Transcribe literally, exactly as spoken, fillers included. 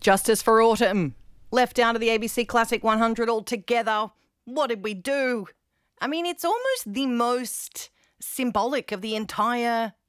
Justice for Autumn. Left out of the A B C Classic one hundred altogether. What did we do? I mean, it's almost the most symbolic of the entire